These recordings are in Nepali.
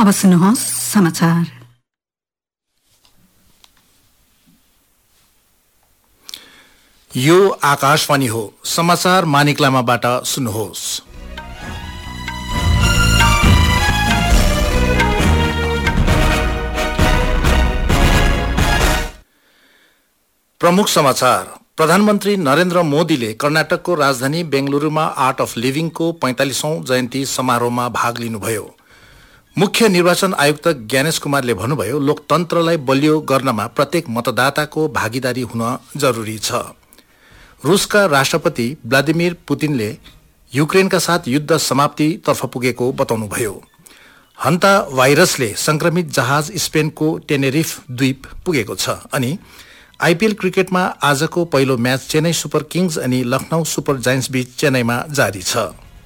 अब सुन्नुहोस् समाचार। यो आकाशवाणी हो। समाचार मानिक लामाबाट सुन्नुहोस्। प्रमुख समाचार। प्रधानमन्त्री नरेन्द्र मोदीले कर्नाटकको राजधानी बेंगलुरुमा आर्ट अफ लिभिङको 45औं जयन्ती समारोहमा भाग लिनुभयो। मुख्य निर्वाचन आयुक्त ज्ञानेश कुमारले भन्नुभयो, लोकतन्त्रलाई बलियो गर्नमा प्रत्येक मतदाताको भागीदारी हुन जरुरी छ। रुसका राष्ट्रपति भ्लादिमिर पुतिनले युक्रेनका साथ युद्ध समाप्तितर्फ पुगेको बताउनुभयो। हन्ता भाइरसले संक्रमित जहाज स्पेनको टेनेरिफ द्वीप पुगेको छ। अनि आईपीएल क्रिकेटमा आजको पहिलो म्याच चेन्नई सुपर किङ्स अनि लखनऊ सुपर जायन्ट्स बीच चेन्नईमा जारी छ।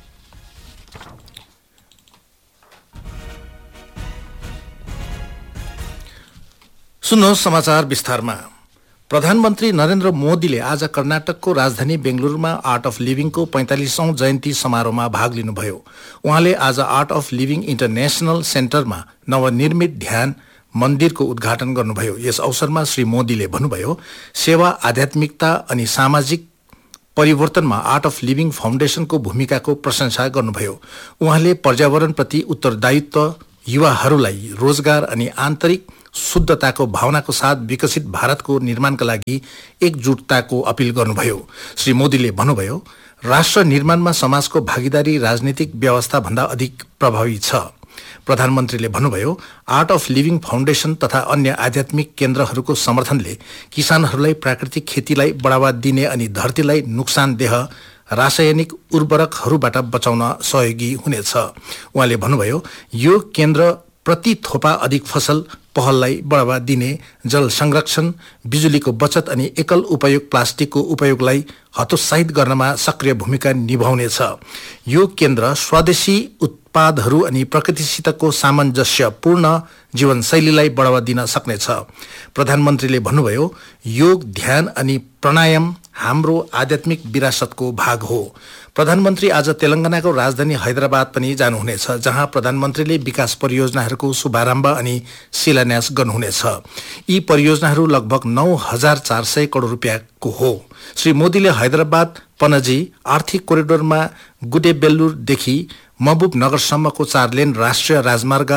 सुन्नुहोस् समाचार विस्तारमा। प्रधानमन्त्री नरेन्द्र मोदीले आज कर्नाटकको राजधानी बेंगलुरुमा आर्ट अफ लिभिङको 45औं जयन्ती समारोहमा भाग लिनुभयो। उहाँले आज आर्ट अफ लिभिङ इन्टरनेशनल सेन्टरमा नवनिर्मित ध्यान मन्दिरको उद्घाटन गर्नुभयो। यस अवसरमा श्री मोदीले भन्नुभयो, सेवा, आध्यात्मिकता अनि सामाजिक परिवर्तनमा आर्ट अफ लिभिङ फाउन्डेशनको भूमिकाको प्रशंसा गर्नुभयो। उहाँले पर्यावरणप्रति उत्तरदायित्व, युवाहरूलाई रोजगार अनि आन्तरिक शुद्धताको भावनाको साथ विकसित भारतको निर्माणका लागि एकजुटताको अपील गर्नुभयो। श्री मोदीले भन्नुभयो, राष्ट्र निर्माणमा समाजको भागीदारी राजनीतिक व्यवस्था भन्दा अधिक प्रभावी छ। प्रधानमन्त्रीले भन्नुभयो, आर्ट अफ लिभिङ फाउन्डेशन तथा अन्य आध्यात्मिक केन्द्रहरूको समर्थनले किसानहरूलाई प्राकृतिक खेतीलाई बढ़ावा दिने अनि धरतीलाई नुकसानदेह रासायनिक उर्वरकहरूबाट बचाउन सहयोगी हुनेछ। उहाँले भन्नुभयो, यो केन्द्र प्रति थोपा अधिक फसल पहललाई बढ़ावा दिने, जल संरक्षण, बिजुलीको बचत अनि एकल उपयोग प्लास्टिकको उपयोगलाई हतोत्साहित गर्नमा सक्रिय भूमिका निभाउनेछ। यो केन्द्र स्वदेशी उत्पादहरू अनि प्रकृतिसितको सामञ्जस्यपूर्ण जीवनशैलीलाई बढ़ावा दिन सक्नेछ। प्रधानमन्त्रीले भन्नुभयो, योग, ध्यान अनि प्राणायाम हाम्रो आध्यात्मिक विरासतको भाग हो। प्रधानमन्त्री आज तेलंगानाको राजधानी हैदराबाद पनि जानुहुनेछ, जहाँ प्रधानमन्त्रीले विकास परियोजनाहरूको शुभारम्भ अनि शिलान्यास गर्नुहुनेछ। यी परियोजनाहरू लगभग 9,400 करोड़ रुपियाँको हो। श्री मोदीले हैदराबाद पणजी आर्थिक कोरिडोरमा गुडेबेल्लुरदेखि महबुब नगरसम्मको 4 लेन राष्ट्रिय राजमार्ग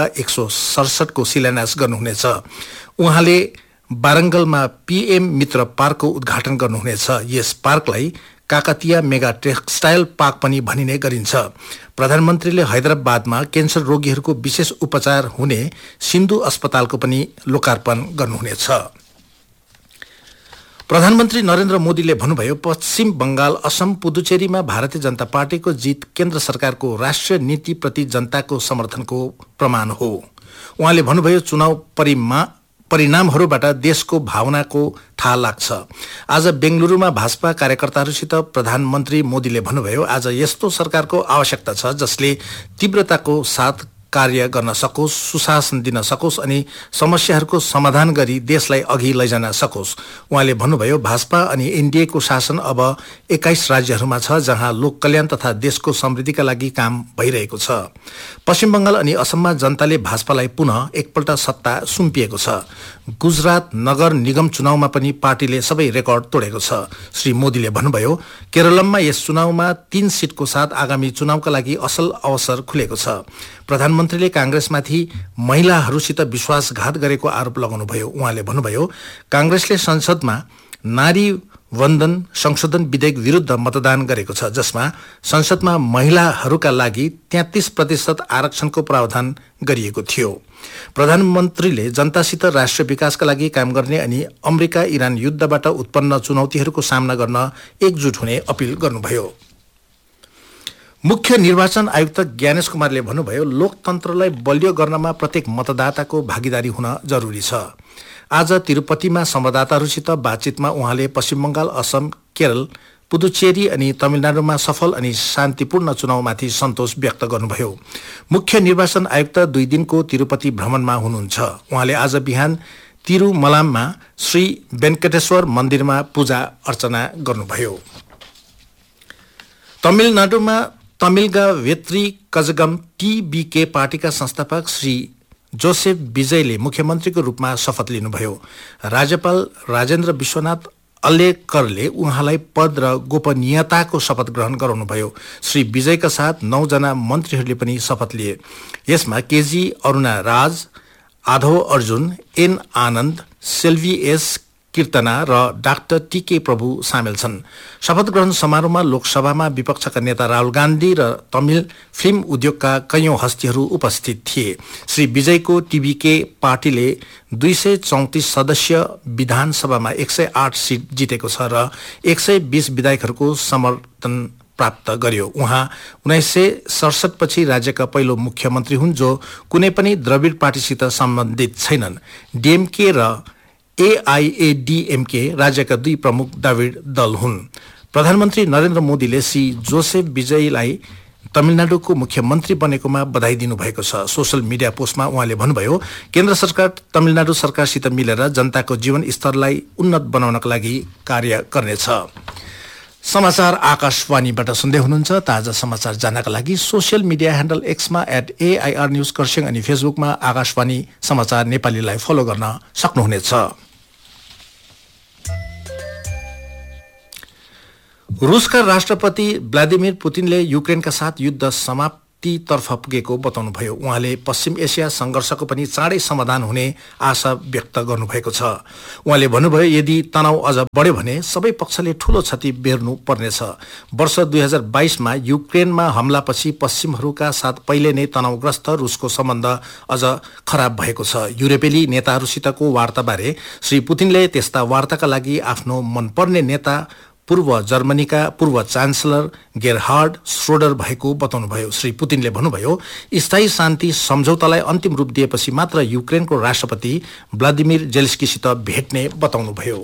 167 को शिलान्यास गर्नुहुनेछ। उहाँले बारंगलमा पीएम मित्र पार्कको उद्घाटन गर्नुहुनेछ। यस पार्कलाई काकातिया मेगा टेक्सटाइल पार्क पनि भनिने गरिन्छ। प्रधानमन्त्रीले हैदराबादमा क्यान्सर रोगीहरूको विशेष उपचार हुने सिन्धु अस्पतालको पनि लोकार्पण गर्नुहुनेछ। प्रधानमन्त्री नरेन्द्र मोदीले भन्नुभयो, पश्चिम बंगाल, असम, पुदुचेरीमा भारतीय जनता पार्टीको जित केन्द्र सरकारको राष्ट्रिय नीतिप्रति जनताको समर्थनको प्रमाण हो। उहाँले भन्नुभयो, चुनाव परिणामहरूबाट देशको भावनाको थाहा लाग्छ। आज बेंगलुरुमा भाजपा कार्यकर्ताहरूसित प्रधानमन्त्री मोदीले भन्नुभयो, आज यस्तो सरकारको आवश्यकता छ जसले तीव्रताको साथ कार्य गर्न सकोस्, सुशासन दिन सकोस् अनि समस्याहरूको समाधान गरी देशलाई अघि लैजान सकोस्। उहाँले भन्नुभयो, भाजपा अनि एनडीएको शासन अब 21 राज्यहरूमा छ, जहाँ लोक कल्याण तथा देशको समृद्धिका लागि काम भइरहेको छ। पश्चिम बंगाल अनि असममा जनताले भाजपालाई पुनः एकपल्ट सत्ता सुम्पिएको छ। गुजरात नगर निगम चुनावमा पनि पार्टीले सबै रेकर्ड तोडेको छ। श्री मोदीले भन्नुभयो, केरलममा यस चुनावमा 3 सिटको साथ आगामी चुनावका लागि असल अवसर खुलेको छ। प्रधानमन्त्रीले कांग्रेसमाथि महिलाहरूसित विश्वासघात गरेको आरोप लगाउनुभयो। उहाँले भन्नुभयो, कांग्रेसले संसदमा नारी वन्दन संशोधन विधेयक विरुद्ध मतदान गरेको छ, जसमा संसदमा महिलाहरूका लागि 33% आरक्षणको प्रावधान गरिएको थियो। प्रधानमन्त्रीले जनतासित राष्ट्रिय विकासका लागि काम गर्ने अनि अमेरिका इरान युद्धबाट उत्पन्न चुनौतीहरूको सामना गर्न एकजुट हुने अपील गर्नुभयो। मुख्य निर्वाचन आयुक्त ज्ञानेश कुमारले भन्नुभयो, लोकतन्त्रलाई बलियो गर्नमा प्रत्येक मतदाताको भागीदारी हुन जरुरी छ। आज तिरुपतिमा संवाददाताहरूसित बातचितमा उहाँले पश्चिम बंगाल, असम, केरल, पुदुचेरी अनि तमिलनाडुमा सफल अनि शान्तिपूर्ण चुनावमाथि सन्तोष व्यक्त गर्नुभयो। मुख्य निर्वाचन आयुक्त 2 दिनको तिरुपति भ्रमणमा हुनुहुन्छ। उहाँले आज बिहान तिरुमलाममा श्री वेंकटेश्वर मन्दिरमा पूजा अर्चना गर्नुभयो। तमिलनाडुमा तमिलगा वेत्री कजगम टीबीके पार्टीका संस्थापक श्री जोसेफ विजयले मुख्यमन्त्रीको रूपमा शपथ लिनुभयो। राज्यपाल राजेन्द्र विश्वनाथ अल्लेकरले उहाँलाई पद र गोपनीयताको शपथ ग्रहण गराउनुभयो। श्री विजयका साथ 9 जना मन्त्रीहरूले पनि शपथ लिए। यसमा KG Aruna Raj, Adhav Arjun, an Anand, Selvi S कीर्तना र डाक्टर टीके प्रभु सामेल छन्। शपथ ग्रहण समारोहमा लोकसभामा विपक्षका नेता राहुल गान्धी र तमिल फिल्म उद्योगका कैयौं हस्तीहरू उपस्थित थिए। श्री विजयको टीबीके पार्टीले 234 सदस्य विधानसभामा 108 सीट जितेको छ र 120 विधायकहरूको समर्थन प्राप्त गर्यो। उहाँ 1967 पछि राज्यका पहिलो मुख्यमन्त्री हुन् जो कुनै पनि द्रविड पार्टीसित सम्बन्धित छैनन्। डीएमके र एआईएडीएमके राज्यका 2 प्रमुख द्रविड दल हुन्। प्रधानमन्त्री नरेन्द्र मोदीले श्री जोसेफ विजयलाई तमिलनाडुको मुख्यमन्त्री बनेकोमा बधाई दिनुभएको छ। सोशल मिडिया पोस्टमा उहाँले भन्नुभयो, केन्द्र सरकार तमिलनाडु सरकारसित मिलेर जनताको जीवन स्तरलाई उन्नत बनाउनका लागि कार्य गर्नेछ। समाचार आकाशवाणीबाट सुन्दै हुनुहुन्छ। ताजा समाचार जान्नका लागि social media handle एक्समा @AIR news Kurseong अनि फेसबुकमा आकाशवाणी समाचार नेपालीलाई फलो गर्न सक्नुहुनेछ। रुसका राष्ट्रपति व्लादिमिर पुतिनले युक्रेनका साथ युद्ध समाप्तितर्फ पुगेको बताउनुभयो। उहाँले पश्चिम एसिया संघर्षको पनि चाँडै समाधान हुने आशा व्यक्त गर्नुभएको छ। उहाँले भन्नुभयो, यदि तनाव अझ बढ्यो भने सबै पक्षले ठूलो क्षति बेर्नु पर्नेछ। वर्ष 2022मा युक्रेनमा हमलापछि पश्चिमहरूका साथ पहिले नै तनावग्रस्त रुसको सम्बन्ध अझ खराब भएको छ। युरोपेली नेताहरूसितको वार्ताबारे श्री पुतिनले त्यस्ता वार्ताका लागि आफ्नो मनपर्ने नेता पूर्व जर्मनीका पूर्व चान्सलर गेरहार्ड श्रोडर भएको बताउनुभयो। श्री पुतिनले भन्नुभयो, स्थायी शान्ति सम्झौतालाई अन्तिम रूप दिएपछि मात्र युक्रेनको राष्ट्रपति व्लादिमिर जेलेन्स्कीसित भेट्ने बताउनुभयो।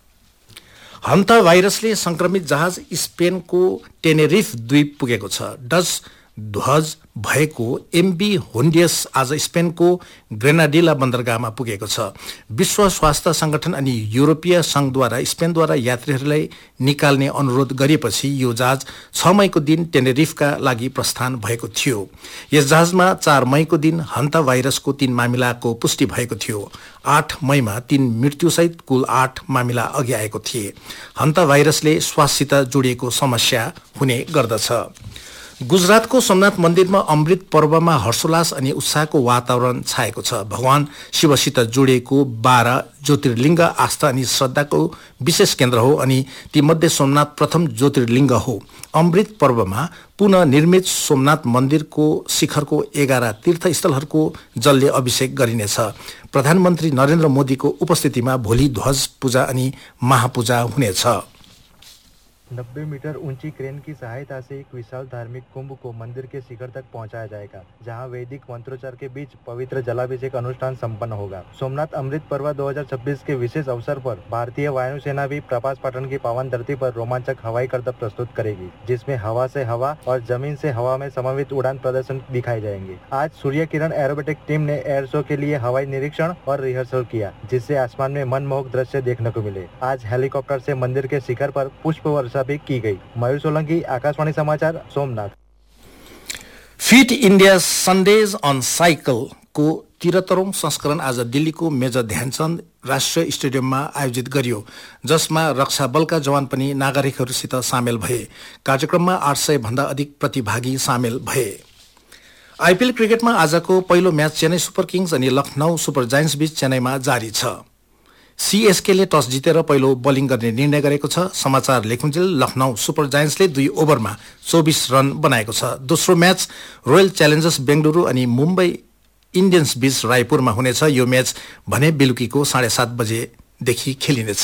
हन्ता भाइरसले संक्रमित जहाज स्पेनको टेनेरिफ द्वीप पुगेको छ। डच ध्वज भएको एमबी होन्डियस आज स्पेनको ग्रेनाडिला बन्दरगाहमा पुगेको छ। विश्व स्वास्थ्य संगठन अनि युरोपीय संघद्वारा स्पेनद्वारा यात्रीहरूलाई निकाल्ने अनुरोध गरिएपछि यो जहाज 6 मईको दिन टेनेरिफका लागि प्रस्थान भएको थियो। यस जहाजमा 4 मईको दिन हन्ता भाइरसको 3 मामिलाको पुष्टि भएको थियो। 8 मईमा 3 मृत्युसहित कुल 8 मामिला अघि आएको थिए। हन्ता भाइरसले श्वाससित जोडिएको समस्या हुने गर्दछ। गुजरातको सोमनाथ मन्दिरमा अमृत पर्वमा हर्षोल्लास अनि उत्साहको वातावरण छाएको छ। भगवान शिवसित जोडिएको 12 ज्योतिर्लिङ्ग आस्था अनि श्रद्धाको विशेष केन्द्र हो अनि तीमध्ये सोमनाथ प्रथम ज्योतिर्लिङ्ग हो। अमृत पर्वमा पुनः निर्मित सोमनाथ मन्दिरको शिखरको 11 तीर्थस्थलहरूको जलले अभिषेक गरिनेछ। प्रधानमन्त्री नरेन्द्र मोदीको उपस्थितिमा भोलि ध्वज पूजा अनि महापूजा हुनेछ। 90 मीटर ऊंची क्रेन की सहायता से एक विशाल धार्मिक कुंभ को मंदिर के शिखर तक पहुंचाया जाएगा, जहां वैदिक मंत्रोच्चार के बीच पवित्र जलाभिषेक अनुष्ठान संपन्न होगा। सोमनाथ अमृत पर्व 2026 के विशेष अवसर पर भारतीय वायुसेना भी प्रभास पाटन की पावन धरती पर रोमांचक हवाई करतब प्रस्तुत करेगी, जिसमें हवा से हवा और जमीन से हवा में समन्वित उड़ान प्रदर्शन दिखाए जाएंगे। आज सूर्य किरण एरोबेटिक टीम ने एयर शो के लिए हवाई निरीक्षण और रिहर्सल किया, जिससे आसमान में मनमोहक दृश्य देखने को मिले। आज हेलीकॉप्टर से मंदिर के शिखर पर पुष्प वर्षा भी की गई। मयूर सोलंकी, आकाशवाणी समाचार, Somnath. Fit India Sundays on cycle को 73औं संस्करण आज दिल्लीको मेजर ध्यानचन्द राष्ट्रिय स्टेडियममा आयोजित गरियो, जसमा रक्षा बलका जवान पनि नागरिकहरूसित सामेल भए। कार्यक्रममा 800 भन्दा अधिक प्रतिभागी सामेल भए। आईपीएल क्रिकेटमा आजको पहिलो म्याच चेन्नई सुपर किङ्स अनि लखनऊ सुपर जायन्ट्स बीच चेन्नईमा जारी छ। सीएसकेले टस जितेर पहिलो बोलिङ गर्ने निर्णय गरेको छ। समाचार लेखुन्जेल लखनऊ सुपर जायन्ट्सले 2 ओभरमा 24 रन बनाएको छ। दोस्रो म्याच रोयल च्यालेन्जर्स बेंगलुरु अनि मुम्बई इन्डियन्स बीच रायपुरमा हुनेछ। यो म्याच भने बेलुकीको 7:30 बजेदेखि खेलिनेछ।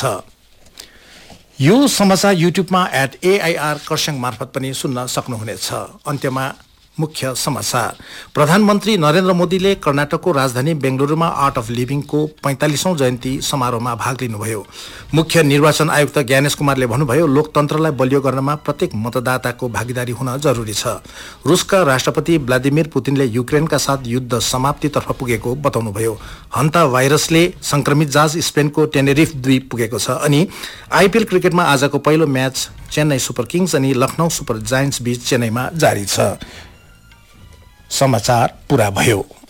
यो समाचार युट्युबमा @AIR खरसाङ मार्फत पनि सुन्न सक्नुहुनेछ। अन्त्यमा मुख्य समाचार। प्रधानमन्त्री नरेन्द्र मोदीले कर्नाटकको राजधानी बेंगलुरुमा आर्ट अफ लिभिङको 45औं जयन्ती समारोहमा भाग लिनुभयो। मुख्य निर्वाचन आयुक्त ज्ञानेश कुमारले भन्नुभयो, लोकतन्त्रलाई बलियो गर्नमा प्रत्येक मतदाताको भागीदारी हुन जरुरी छ। रुसका राष्ट्रपति व्लादिमिर पुतिनले युक्रेनका साथ युद्ध समाप्तितर्फ पुगेको बताउनुभयो। हन्ता भाइरसले संक्रमित जहाज स्पेनको टेनेरिफ द्वीप पुगेको छ अनि आईपीएल क्रिकेटमा आजको पहिलो म्याच चेन्नई सुपर किङ्स अनि लखनऊ सुपर जायन्ट्स बीच चेन्नईमा जारी छ। समाचार पूरा भयो।